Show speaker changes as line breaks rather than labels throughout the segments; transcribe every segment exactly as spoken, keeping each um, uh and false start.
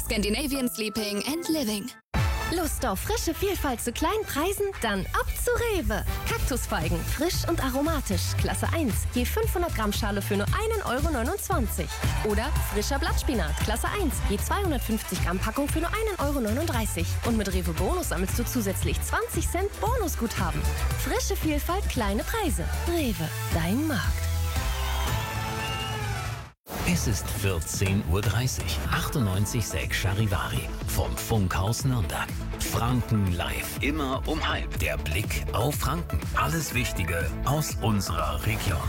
Scandinavian Sleeping and Living.
Lust auf frische Vielfalt zu kleinen Preisen? Dann ab zu Rewe. Kaktusfeigen, frisch und aromatisch, Klasse eins, je fünfhundert Gramm Schale für nur einen Euro neunundzwanzig. Oder frischer Blattspinat, Klasse eins, je zweihundertfünfzig Gramm Packung für nur einen Euro neununddreißig. Und mit Rewe Bonus sammelst du zusätzlich zwanzig Cent Bonusguthaben. Frische Vielfalt, kleine Preise. Rewe, dein Markt.
Es ist vierzehn Uhr dreißig. achtundneunzig Komma sechs Charivari vom Funkhaus Nürnberg. Franken live. Immer um halb. Der Blick auf Franken. Alles Wichtige aus unserer Region.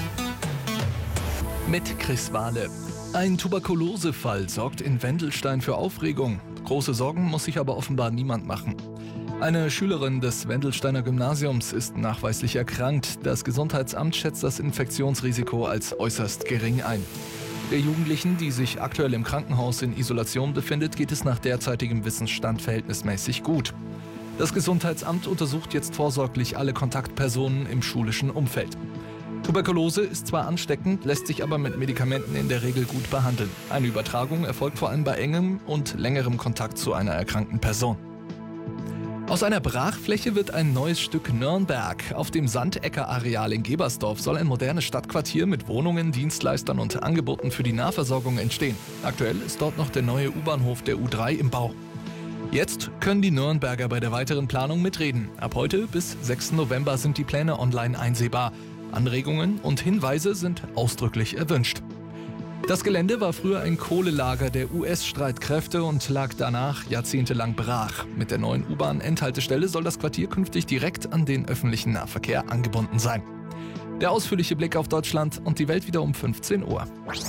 Mit Chris Wahle. Ein Tuberkulosefall sorgt in Wendelstein für Aufregung. Große Sorgen muss sich aber offenbar niemand machen. Eine Schülerin des Wendelsteiner Gymnasiums ist nachweislich erkrankt. Das Gesundheitsamt schätzt das Infektionsrisiko als äußerst gering ein. Der Jugendlichen, die sich aktuell im Krankenhaus in Isolation befindet, geht es nach derzeitigem Wissensstand verhältnismäßig gut. Das Gesundheitsamt untersucht jetzt vorsorglich alle Kontaktpersonen im schulischen Umfeld. Tuberkulose ist zwar ansteckend, lässt sich aber mit Medikamenten in der Regel gut behandeln. Eine Übertragung erfolgt vor allem bei engem und längerem Kontakt zu einer erkrankten Person. Aus einer Brachfläche wird ein neues Stück Nürnberg. Auf dem Sandecker-Areal in Gebersdorf soll ein modernes Stadtquartier mit Wohnungen, Dienstleistern und Angeboten für die Nahversorgung entstehen. Aktuell ist dort noch der neue U-Bahnhof der U drei im Bau. Jetzt können die Nürnberger bei der weiteren Planung mitreden. Ab heute bis sechsten November sind die Pläne online einsehbar. Anregungen und Hinweise sind ausdrücklich erwünscht. Das Gelände war früher ein Kohlelager der U S-Streitkräfte und lag danach jahrzehntelang brach. Mit der neuen U-Bahn-Endhaltestelle soll das Quartier künftig direkt an den öffentlichen Nahverkehr angebunden sein. Der ausführliche Blick auf Deutschland und die Welt wieder um fünfzehn Uhr.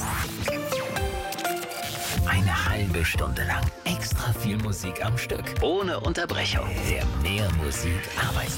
Eine halbe Stunde lang extra viel Musik am Stück. Ohne Unterbrechung. Der Mehr Musik Arbeits